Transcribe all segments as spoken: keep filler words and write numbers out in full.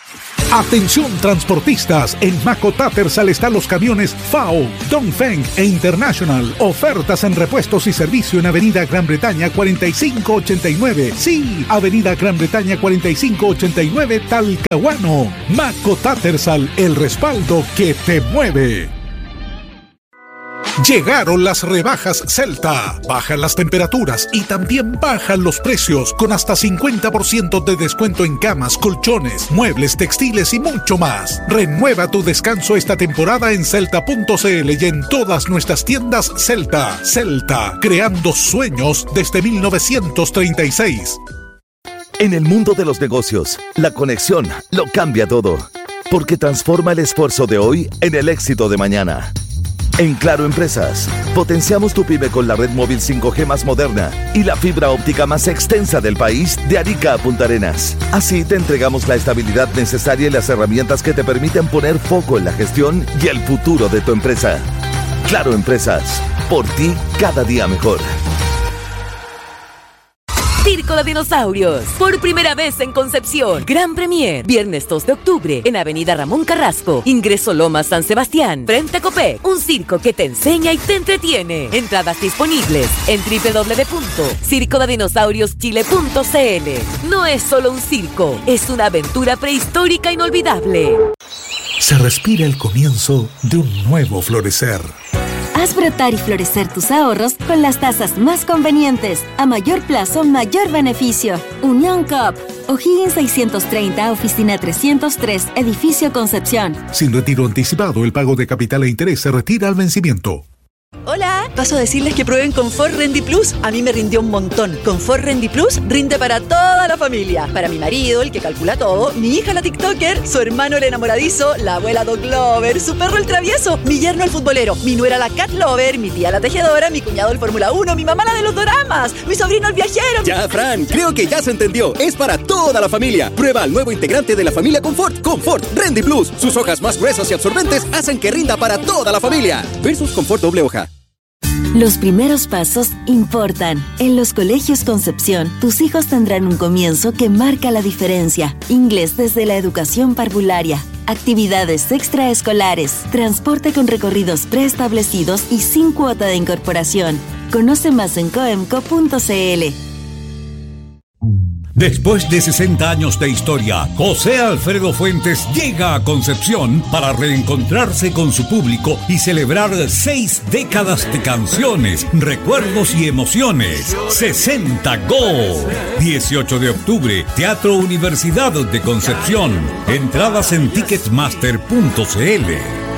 Atención transportistas, en Maco Tattersall están los camiones F A O, Dongfeng e International. Ofertas en repuestos y servicio en Avenida Gran Bretaña cuarenta y cinco ochenta y nueve. Sí, Avenida Gran Bretaña cuarenta y cinco ochenta y nueve, Talcahuano. Maco Tattersall, el respaldo que te mueve. Llegaron las rebajas Celta. Bajan las temperaturas y también bajan los precios, con hasta cincuenta por ciento de descuento en camas, colchones, muebles, textiles y mucho más. Renueva tu descanso esta temporada en celta punto c l y en todas nuestras tiendas Celta. Celta, creando sueños desde mil novecientos treinta y seis. En el mundo de los negocios, la conexión lo cambia todo, porque transforma el esfuerzo de hoy en el éxito de mañana. En Claro Empresas, potenciamos tu pyme con la red móvil cinco G más moderna y la fibra óptica más extensa del país, de Arica a Punta Arenas. Así te entregamos la estabilidad necesaria y las herramientas que te permiten poner foco en la gestión y el futuro de tu empresa. Claro Empresas, por ti cada día mejor. Circo de Dinosaurios, por primera vez en Concepción. Gran Premier, viernes dos de octubre, en Avenida Ramón Carrasco. Ingreso Lomas San Sebastián, frente a Copec. Un circo que te enseña y te entretiene. Entradas disponibles en doble u doble u doble u punto circo de dinosaurios chile punto c l. No es solo un circo, es una aventura prehistórica inolvidable. Se respira el comienzo de un nuevo florecer. Haz brotar y florecer tus ahorros con las tasas más convenientes. A mayor plazo, mayor beneficio. Unión Coop. O'Higgins seiscientos treinta, Oficina trescientos tres, Edificio Concepción. Sin retiro anticipado, el pago de capital e interés se retira al vencimiento. Hola, paso a decirles que prueben Confort Rendi Plus. A mí me rindió un montón. Confort Rendi Plus rinde para toda la familia. Para mi marido, el que calcula todo, mi hija la TikToker, su hermano el enamoradizo, la abuela Dog Lover, su perro el travieso, mi yerno el futbolero, mi nuera la Cat Lover, mi tía la tejedora, mi cuñado el Fórmula uno, mi mamá la de los doramas, mi sobrino el viajero. Ya, Fran, creo que ya se entendió. Es para toda la familia. Prueba el nuevo integrante de la familia Confort, Confort Rendi Plus. Sus hojas más gruesas y absorbentes hacen que rinda para toda la familia. Versus Confort doble hoja. Los primeros pasos importan. En los colegios Concepción, tus hijos tendrán un comienzo que marca la diferencia. Inglés desde la educación parvularia, actividades extraescolares, transporte con recorridos preestablecidos y sin cuota de incorporación. Conoce más en coemco punto c l. Después de sesenta años de historia, José Alfredo Fuentes llega a Concepción para reencontrarse con su público y celebrar seis décadas de canciones, recuerdos y emociones. sesenta Go. dieciocho de octubre, Teatro Universidad de Concepción. Entradas en ticketmaster punto c l.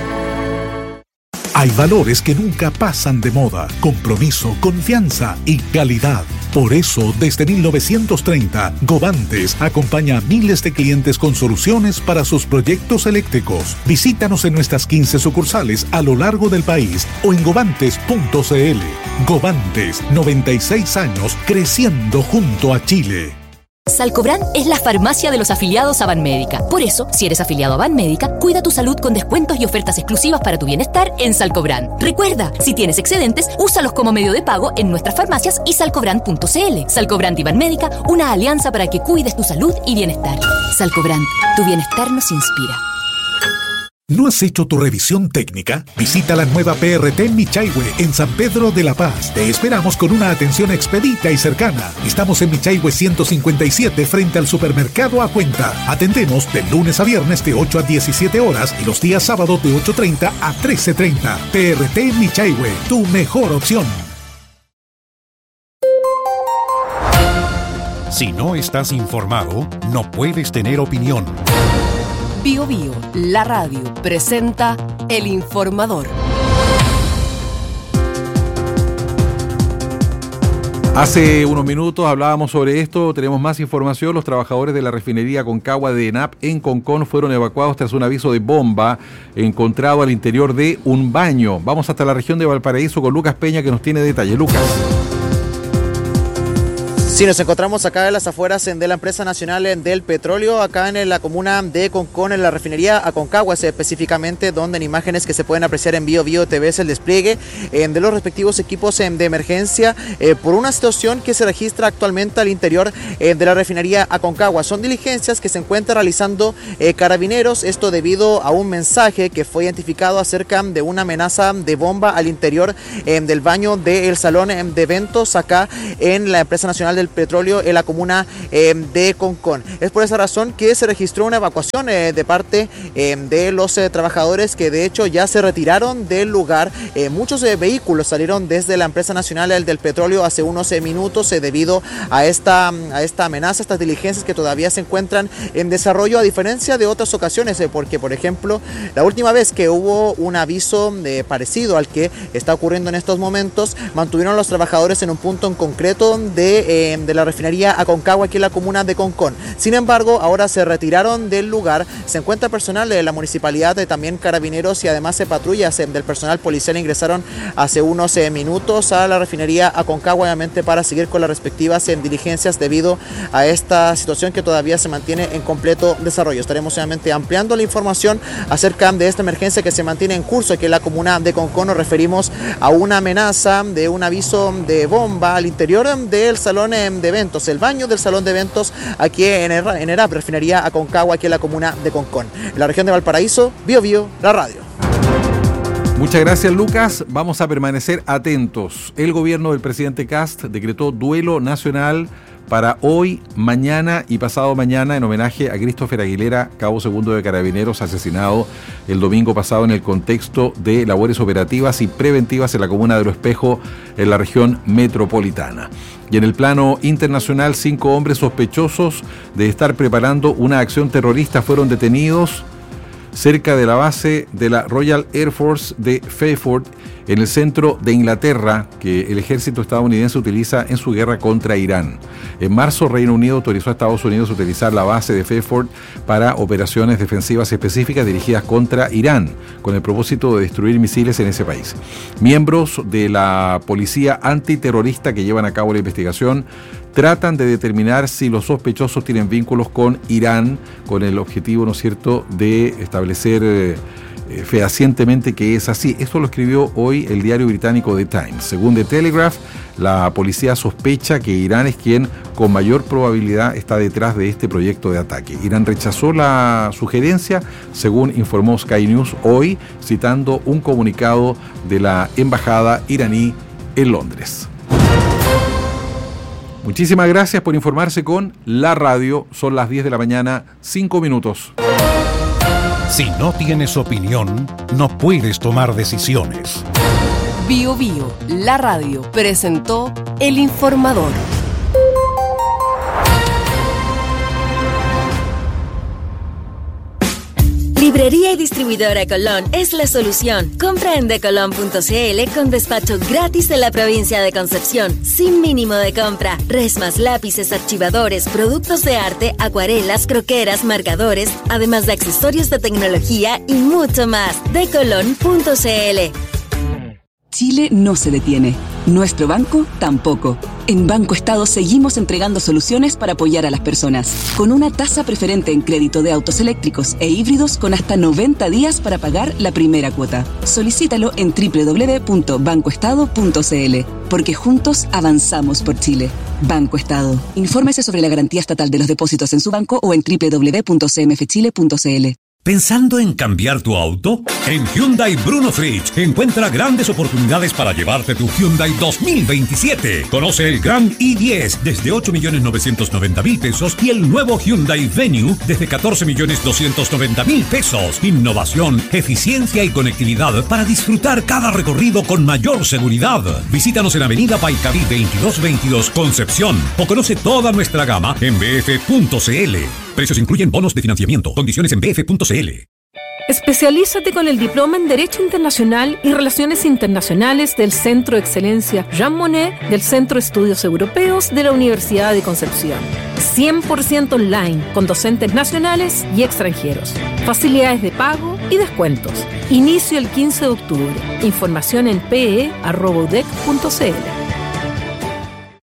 Hay valores que nunca pasan de moda: compromiso, confianza y calidad. Por eso, desde mil novecientos treinta, Govantes acompaña a miles de clientes con soluciones para sus proyectos eléctricos. Visítanos en nuestras quince sucursales a lo largo del país o en govantes punto c l. Govantes, noventa y seis años creciendo junto a Chile. Salcobran es la farmacia de los afiliados a Banmédica. Por eso, si eres afiliado a Banmédica, cuida tu salud con descuentos y ofertas exclusivas para tu bienestar en Salcobran. Recuerda, si tienes excedentes, úsalos como medio de pago en nuestras farmacias y salcobran punto c l. Salcobran y Banmédica, una alianza para que cuides tu salud y bienestar. Salcobran, tu bienestar nos inspira. ¿No has hecho tu revisión técnica? Visita la nueva P R T Michaihue en San Pedro de la Paz. Te esperamos con una atención expedita y cercana. Estamos en Michaihue ciento cincuenta y siete frente al supermercado A Cuenta. Atendemos de lunes a viernes de ocho a diecisiete horas y los días sábados de ocho treinta a trece treinta. P R T Michaihue, tu mejor opción. Si no estás informado, no puedes tener opinión. Bio Bio, la radio, presenta El Informador. Hace unos minutos hablábamos sobre esto, tenemos más información. Los trabajadores de la refinería Concagua de ENAP en Concón fueron evacuados tras un aviso de bomba encontrado al interior de un baño. Vamos hasta la región de Valparaíso con Lucas Peña, que nos tiene detalles. Lucas. Sí, nos encontramos acá en las afueras de la empresa nacional del petróleo, acá en la comuna de Concón, en la refinería Aconcagua, específicamente, donde en imágenes que se pueden apreciar en Bio Bio T V es el despliegue eh, de los respectivos equipos eh, de emergencia eh, por una situación que se registra actualmente al interior eh, de la refinería Aconcagua. Son diligencias que se encuentran realizando eh, carabineros, esto debido a un mensaje que fue identificado acerca de una amenaza de bomba al interior eh, del baño del salón eh, de eventos acá en la empresa nacional del petróleo en la comuna eh, de Concón. Es por esa razón que se registró una evacuación eh, de parte eh, de los eh, trabajadores que de hecho ya se retiraron del lugar. Eh, muchos eh, vehículos salieron desde la empresa nacional del petróleo hace unos eh, minutos eh, debido a esta, a esta amenaza, estas diligencias que todavía se encuentran en desarrollo, a diferencia de otras ocasiones, eh, porque por ejemplo la última vez que hubo un aviso eh, parecido al que está ocurriendo en estos momentos, mantuvieron a los trabajadores en un punto en concreto de eh, de la refinería Aconcagua aquí en la comuna de Concón. Sin embargo, ahora se retiraron del lugar, se encuentra personal de la municipalidad, de también carabineros y además de patrullas eh, del personal policial ingresaron hace unos eh, minutos a la refinería Aconcagua, obviamente para seguir con las respectivas eh, diligencias debido a esta situación que todavía se mantiene en completo desarrollo. Estaremos obviamente ampliando la información acerca de esta emergencia que se mantiene en curso aquí en la comuna de Concón. Nos referimos a una amenaza de un aviso de bomba al interior del salón de eventos, el baño del salón de eventos aquí en el, en ERAP, refinería Aconcagua aquí en la comuna de Concón. En la región de Valparaíso, Bio Bio, la radio. Muchas gracias, Lucas. Vamos a permanecer atentos. El gobierno del presidente Kast decretó duelo nacional para hoy, mañana y pasado mañana en homenaje a Christopher Aguilera, cabo segundo de Carabineros, asesinado el domingo pasado en el contexto de labores operativas y preventivas en la comuna de Lo Espejo, en la región metropolitana. Y en el plano internacional, cinco hombres sospechosos de estar preparando una acción terrorista fueron detenidos cerca de la base de la Royal Air Force de Fairford, en el centro de Inglaterra, que el ejército estadounidense utiliza en su guerra contra Irán. En marzo, Reino Unido autorizó a Estados Unidos a utilizar la base de Fairford para operaciones defensivas específicas dirigidas contra Irán, con el propósito de destruir misiles en ese país. Miembros de la policía antiterrorista que llevan a cabo la investigación tratan de determinar si los sospechosos tienen vínculos con Irán, con el objetivo, ¿no es cierto?, de establecer eh, fehacientemente que es así. Esto lo escribió hoy el diario británico The Times. Según The Telegraph, la policía sospecha que Irán es quien con mayor probabilidad está detrás de este proyecto de ataque. Irán rechazó la sugerencia, según informó Sky News hoy, citando un comunicado de la embajada iraní en Londres. Muchísimas gracias por informarse con la radio. Son las diez de la mañana, cinco minutos. Si no tienes opinión, no puedes tomar decisiones. Bio Bio, la radio, presentó El Informador. Librería y distribuidora Colón es la solución. Compra en decolon punto c l con despacho gratis en la provincia de Concepción, sin mínimo de compra. Resmas, lápices, archivadores, productos de arte, acuarelas, croqueras, marcadores, además de accesorios de tecnología y mucho más. decolon punto c l. Chile no se detiene. Nuestro banco tampoco. En Banco Estado seguimos entregando soluciones para apoyar a las personas, con una tasa preferente en crédito de autos eléctricos e híbridos con hasta noventa días para pagar la primera cuota. Solicítalo en doble u doble u doble u punto banco estado punto c l, porque juntos avanzamos por Chile. Banco Estado. Infórmese sobre la garantía estatal de los depósitos en su banco o en doble u doble u doble u punto c m f chile punto c l. ¿Pensando en cambiar tu auto? En Hyundai Bruno Fritsch encuentra grandes oportunidades para llevarte tu Hyundai dos mil veintisiete. Conoce el Grand i diez desde ocho millones novecientos noventa mil pesos y el nuevo Hyundai Venue desde catorce millones doscientos noventa mil pesos. Innovación, eficiencia y conectividad para disfrutar cada recorrido con mayor seguridad. Visítanos en Avenida Paicaví veintidós veintidós Concepción o conoce toda nuestra gama en b f punto c l. Precios incluyen bonos de financiamiento. Condiciones en b f punto c l. Especialízate con el Diploma en Derecho Internacional y Relaciones Internacionales del Centro de Excelencia Jean Monnet del Centro de Estudios Europeos de la Universidad de Concepción. cien por ciento online, con docentes nacionales y extranjeros. Facilidades de pago y descuentos. Inicio el quince de octubre. Información en pe arroba u d e c punto c l.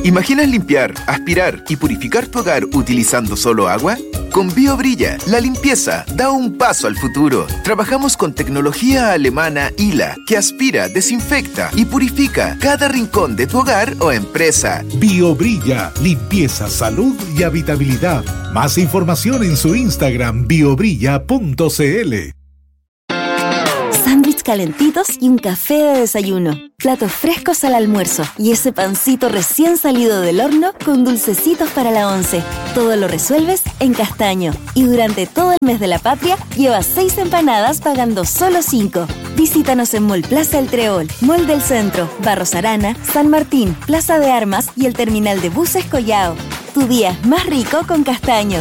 ¿Imaginas limpiar, aspirar y purificar tu hogar utilizando solo agua? Con BioBrilla, la limpieza da un paso al futuro. Trabajamos con tecnología alemana I L A, que aspira, desinfecta y purifica cada rincón de tu hogar o empresa. BioBrilla, limpieza, salud y habitabilidad. Más información en su Instagram biobrilla punto cl. Sándwich calentitos y un café de desayuno. Platos frescos al almuerzo. Y ese pancito recién salido del horno con dulcecitos para la once. Todo lo resuelves en Castaño. Y durante todo el mes de la patria, llevas seis empanadas pagando solo cinco. Visítanos en Mall Plaza El Treol, Mall del Centro, Barros Arana, San Martín, Plaza de Armas y el terminal de buses Collao. Tu día es más rico con Castaño.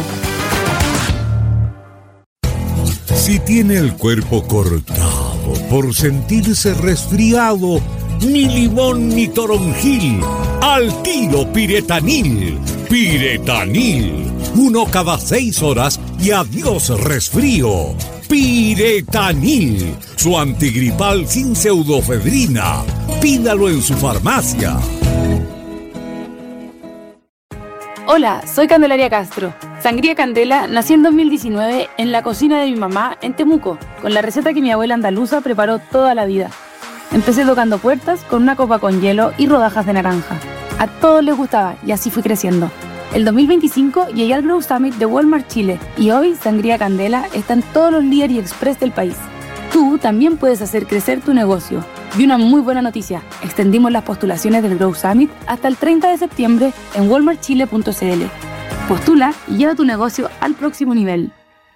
Si tiene el cuerpo cortado por sentirse resfriado, ni limón ni toronjil, al tiro Piretanil. Piretanil, uno cada seis horas y adiós resfrío. Piretanil, su antigripal sin pseudofedrina. Pídalo en su farmacia. Hola, soy Candelaria Castro. Sangría Candela nació en dos mil diecinueve en la cocina de mi mamá en Temuco, con la receta que mi abuela andaluza preparó toda la vida. Empecé tocando puertas con una copa con hielo y rodajas de naranja. A todos les gustaba y así fui creciendo. El dos mil veinticinco llegué al Grow Summit de Walmart Chile y hoy Sangría Candela está en todos los líderes y express del país. Tú también puedes hacer crecer tu negocio. Y una muy buena noticia, extendimos las postulaciones del Grow Summit hasta el treinta de septiembre en walmart chile punto cl. Postula y lleva tu negocio al próximo nivel.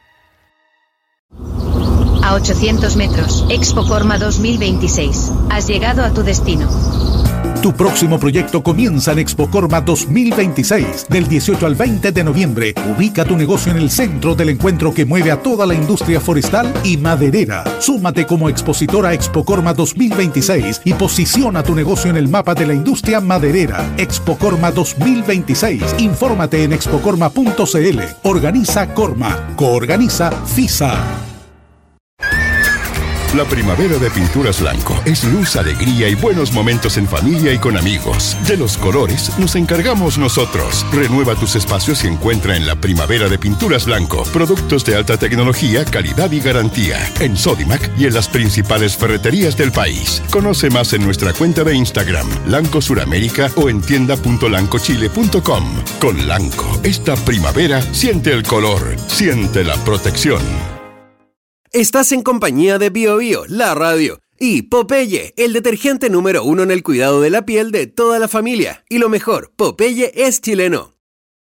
A ochocientos metros, Expo Corma dos mil veintiséis. Has llegado a tu destino. Tu próximo proyecto comienza en Expo Corma dos mil veintiséis, del dieciocho al veinte de noviembre. Ubica tu negocio en el centro del encuentro que mueve a toda la industria forestal y maderera. Súmate como expositora a Expo Corma dos mil veintiséis y posiciona tu negocio en el mapa de la industria maderera. Expo Corma dos mil veintiséis. Infórmate en expo corma punto cl. Organiza Corma. Coorganiza FISA. La primavera de Pinturas Blanco es luz, alegría y buenos momentos en familia y con amigos. De los colores nos encargamos nosotros. Renueva tus espacios y encuentra en la primavera de Pinturas Blanco productos de alta tecnología, calidad y garantía. En Sodimac y en las principales ferreterías del país. Conoce más en nuestra cuenta de Instagram, Lanco Suramérica, o en tienda punto lanco chile punto com. Con Lanco, esta primavera siente el color, siente la protección. Estás en compañía de Bio Bio, la radio, y Popeye, el detergente número uno en el cuidado de la piel de toda la familia. Y lo mejor, Popeye es chileno.